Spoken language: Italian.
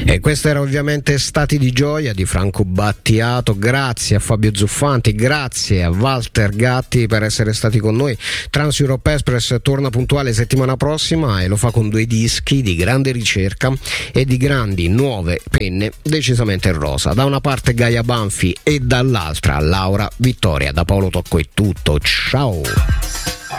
E questo era ovviamente Stati di gioia di Franco Battiato. Grazie a Fabio Zuffanti, grazie a Walter Gatti per essere stati con noi. Trans Europe Express torna puntuale settimana prossima e lo fa con 2 dischi di grande ricerca e di grandi nuove penne decisamente rosa. Da una parte Gaia Banfi e dall'altra Laura Vittoria. Da Paolo Tocco è tutto, ciao.